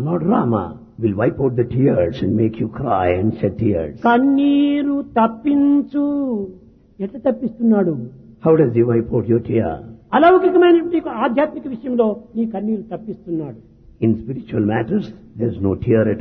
Lord Rama will wipe out the tears and make you cry and shed tears. కన్నీరు తప్పించు. ఎట్లా తప్పిస్తున్నాడు? How does he wipe out your tear? అలౌకికమైనటువంటి ఆధ్యాత్మిక విషయంలో నీ కన్నీరు తప్పిస్తున్నాడు. In spiritual matters, there is no tear at